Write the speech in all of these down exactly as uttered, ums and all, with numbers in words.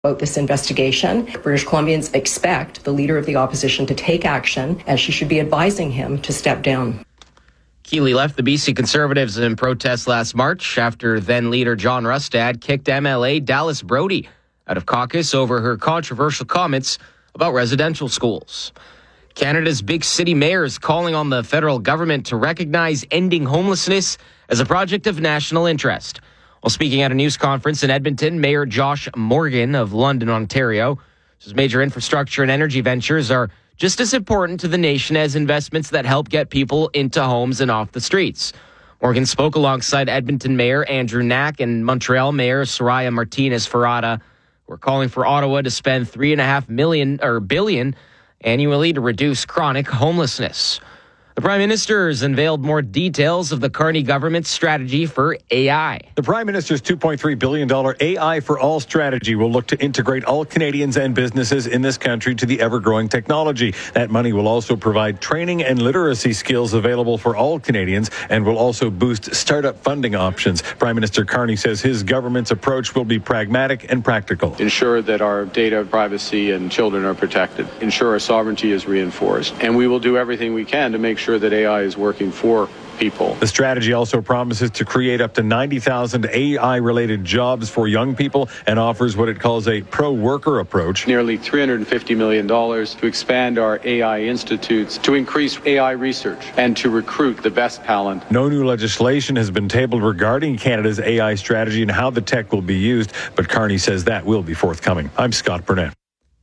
about this investigation. British Columbians expect the leader of the opposition to take action, and she should be advising him to step down. Keeley left the B C Conservatives in protest last March after then-leader John Rustad kicked M L A Dallas Brody out of caucus over her controversial comments about residential schools. Canada's big city mayors calling on the federal government to recognize ending homelessness as a project of national interest. While speaking at a news conference in Edmonton, Mayor Josh Morgan of London, Ontario, says major infrastructure and energy ventures are just as important to the nation as investments that help get people into homes and off the streets. Morgan spoke alongside Edmonton Mayor Andrew Knack and Montreal Mayor Soraya Martinez-Ferrada, who are calling for Ottawa to spend three and a half million or billion annually to reduce chronic homelessness. The Prime Minister has unveiled more details of the Carney government's strategy for A I. The Prime Minister's two point three billion dollars A I for All strategy will look to integrate all Canadians and businesses in this country to the ever-growing technology. That money will also provide training and literacy skills available for all Canadians and will also boost startup funding options. Prime Minister Carney says his government's approach will be pragmatic and practical. Ensure that our data privacy and children are protected. Ensure our sovereignty is reinforced. And we will do everything we can to make sure that A I is working for people. The strategy also promises to create up to ninety thousand A I-related jobs for young people and offers what it calls a pro-worker approach. Nearly three hundred fifty million dollars to expand our A I institutes, to increase A I research, and to recruit the best talent. No new legislation has been tabled regarding Canada's A I strategy and how the tech will be used, but Carney says that will be forthcoming. I'm Scott Burnett.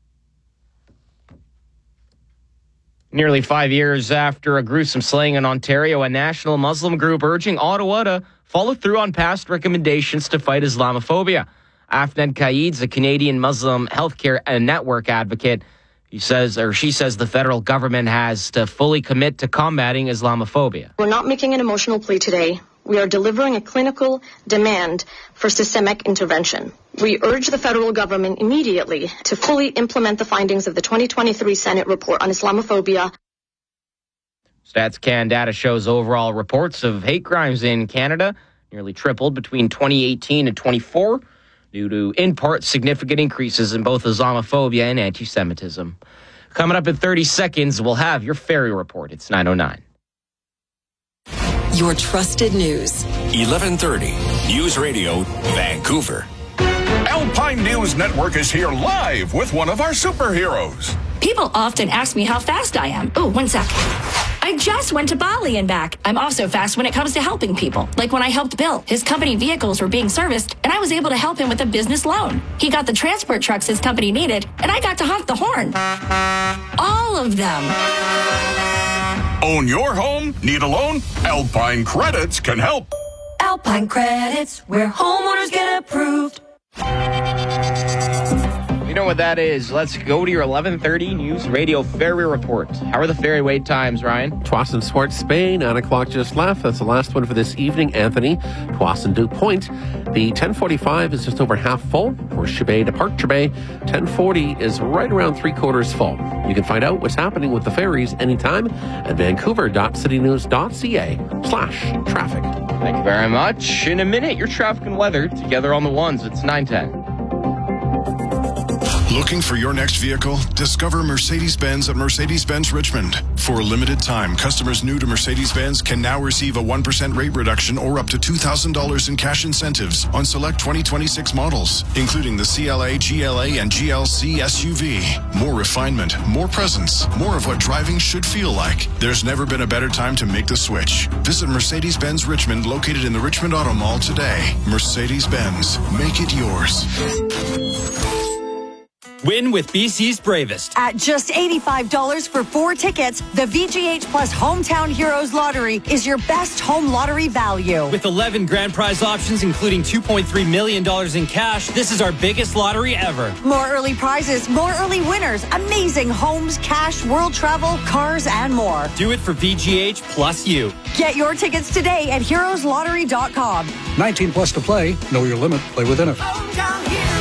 Nearly five years after a gruesome slaying in Ontario, a national Muslim group urging Ottawa to follow through on past recommendations to fight Islamophobia. Afnan Qaid's a Canadian Muslim healthcare network advocate. He says, or she says, the federal government has to fully commit to combating Islamophobia. We're not making an emotional plea today. We are delivering a clinical demand for systemic intervention. We urge the federal government immediately to fully implement the findings of the twenty twenty-three Senate report on Islamophobia. StatsCan data shows overall reports of hate crimes in Canada nearly tripled between twenty eighteen and twenty-four due to, in part, significant increases in both Islamophobia and anti-Semitism. Coming up in thirty seconds, we'll have your Ferry Report. It's nine oh nine. Your trusted news. eleven thirty News Radio, Vancouver. Alpine News Network is here live with one of our superheroes. People often ask me how fast I am. Oh, one sec. I just went to Bali and back. I'm also fast when it comes to helping people. Like when I helped Bill. His company vehicles were being serviced, and I was able to help him with a business loan. He got the transport trucks his company needed, and I got to honk the horn. All of them. Own your home? Need a loan? Alpine Credits can help. Alpine Credits, where homeowners get approved. You know what that is. Let's go to your eleven thirty News Radio Ferry Report. How are the ferry wait times, Ryan? Tuason Swart, Spain, nine o'clock just left. That's the last one for this evening, Anthony. Tuason Duke Point. The ten forty-five is just over half full. For Chibay to Park Chibay, ten forty is right around three quarters full. You can find out what's happening with the ferries anytime at vancouver.citynews.ca slash traffic. Thank you very much. In a minute, your traffic and weather together on the ones. It's nine ten. Looking for your next vehicle? Discover Mercedes-Benz at Mercedes-Benz Richmond. For a limited time, customers new to Mercedes-Benz can now receive a one percent rate reduction or up to two thousand dollars in cash incentives on select twenty twenty-six models, including the C L A, G L A, and G L C S U V. More refinement, more presence, more of what driving should feel like. There's never been a better time to make the switch. Visit Mercedes-Benz Richmond, located in the Richmond Auto Mall today. Mercedes-Benz. Make it yours. Win with B C's Bravest. At just eighty-five dollars for four tickets, the V G H Plus Hometown Heroes Lottery is your best home lottery value. With eleven grand prize options, including two point three million dollars in cash, this is our biggest lottery ever. More early prizes, more early winners, amazing homes, cash, world travel, cars, and more. Do it for V G H plus you. Get your tickets today at heroes lottery dot com. nineteen plus to play. Know your limit. Play within it. Hometown Heroes.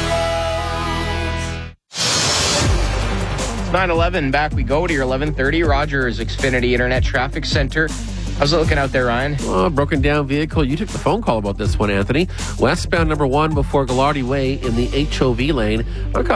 nine eleven, back we go to your eleven thirty Rogers Xfinity Internet Traffic Center. How's it looking out there, Ryan? Oh, broken down vehicle. You took the phone call about this one, Anthony. Westbound number one before Gallardi Way in the H O V lane.